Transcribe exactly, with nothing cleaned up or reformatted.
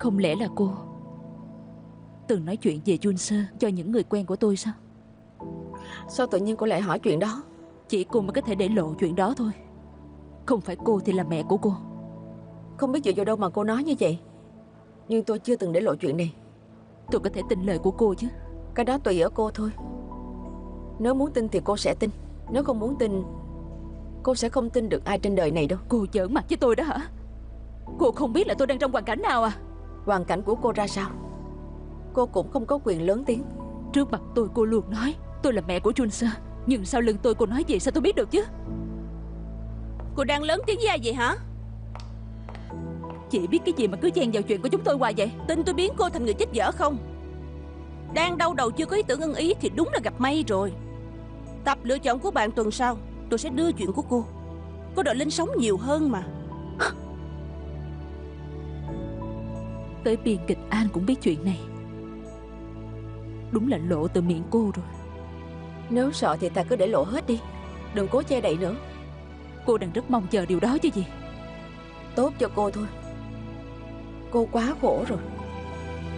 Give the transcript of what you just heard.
Không lẽ là cô từng nói chuyện về Jun Sơ cho những người quen của tôi sao? Sao tự nhiên cô lại hỏi chuyện đó? Chỉ cô mới có thể để lộ chuyện đó thôi. Không phải cô thì là mẹ của cô. Không biết dựa vào đâu mà cô nói như vậy. Nhưng tôi chưa từng để lộ chuyện này. Tôi có thể tin lời của cô chứ? Cái đó tùy ở cô thôi. Nếu muốn tin thì cô sẽ tin. Nếu không muốn tin, cô sẽ không tin được ai trên đời này đâu. Cô giỡn mặt với tôi đó hả? Cô không biết là tôi đang trong hoàn cảnh nào à? Hoàn cảnh của cô ra sao? Cô cũng không có quyền lớn tiếng. Trước mặt tôi cô luôn nói tôi là mẹ của Jun Sơ, nhưng sau lưng tôi cô nói gì sao tôi biết được chứ? Cô đang lớn tiếng với ai vậy hả? Chị biết cái gì mà cứ chen vào chuyện của chúng tôi hoài vậy? Tin tôi biến cô thành người chết dở không? Đang đau đầu chưa có ý tưởng ưng ý thì đúng là gặp may rồi. Tập lựa chọn của bạn tuần sau tôi sẽ đưa chuyện của cô. Cô đợi Linh sống nhiều hơn mà. Tới biên kịch An cũng biết chuyện này. Đúng là lộ từ miệng cô rồi. Nếu sợ thì ta cứ để lộ hết đi, đừng cố che đậy nữa. Cô đang rất mong chờ điều đó chứ gì. Tốt cho cô thôi. Cô quá khổ rồi.